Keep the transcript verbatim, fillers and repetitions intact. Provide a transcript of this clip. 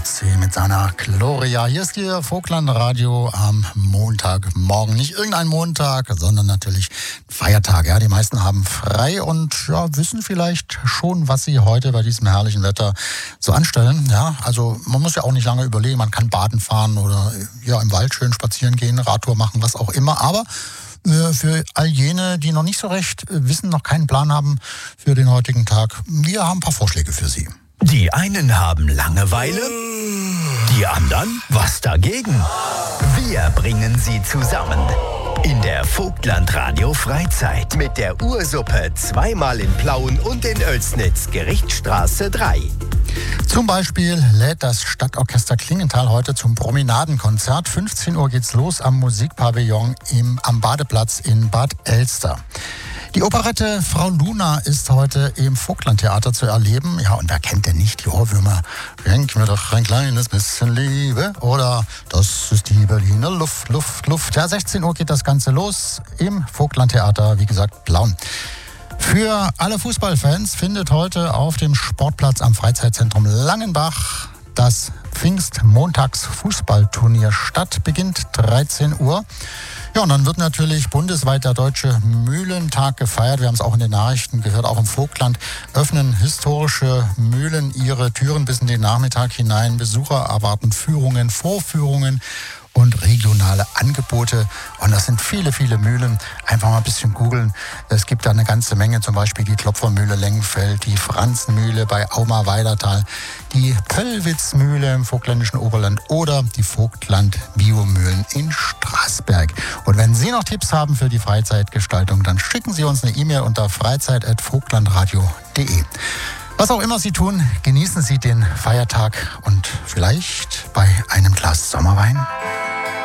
Strozzi mit seiner Gloria. Hier ist Ihr Vogtland-Radio am Montagmorgen. Nicht irgendein Montag, sondern natürlich Feiertag. Ja, die meisten haben frei und ja, wissen vielleicht schon, was sie heute bei diesem herrlichen Wetter so anstellen. Ja, also man muss ja auch nicht lange überlegen. Man kann baden fahren oder ja, im Wald schön spazieren gehen, Radtour machen, was auch immer. Aber für all jene, die noch nicht so recht wissen, noch keinen Plan haben für den heutigen Tag, wir haben ein paar Vorschläge für Sie. Die einen haben Langeweile, die anderen was dagegen. Wir bringen sie zusammen in der Vogtland-Radio Freizeit mit der Ursuppe zweimal in Plauen und in Oelsnitz, Gerichtsstraße drei. Zum Beispiel lädt das Stadtorchester Klingenthal heute zum Promenadenkonzert. fünfzehn Uhr geht's los am Musikpavillon im, am Badeplatz in Bad Elster. Die Operette Frau Luna ist heute im Vogtlandtheater zu erleben. Ja, und wer kennt denn nicht die Ohrwürmer? Schenk mir doch ein kleines bisschen Liebe. Oder das ist die Berliner Luft, Luft, Luft. Ja, sechzehn Uhr geht das Ganze los im Vogtlandtheater, wie gesagt, Plauen. Für alle Fußballfans findet heute auf dem Sportplatz am Freizeitzentrum Langenbach das Pfingstmontags-Fußballturnier statt. Beginnt dreizehn Uhr. Ja, und dann wird natürlich bundesweit der Deutsche Mühlentag gefeiert. Wir haben es auch in den Nachrichten gehört, auch im Vogtland öffnen historische Mühlen ihre Türen bis in den Nachmittag hinein. Besucher erwarten Führungen, Vorführungen und regionale Angebote. Und das sind viele, viele Mühlen. Einfach mal ein bisschen googeln. Es gibt da eine ganze Menge, zum Beispiel die Klopfermühle Lengenfeld, die Franzenmühle bei Auma-Weidertal, die Pöllwitzmühle im vogtländischen Oberland oder die Vogtland-Biomühlen in Straßberg. Und wenn Sie noch Tipps haben für die Freizeitgestaltung, dann schicken Sie uns eine E-Mail unter freizeit at vogtlandradio punkt de. Was auch immer Sie tun, genießen Sie den Feiertag und vielleicht bei einem Glas Sommer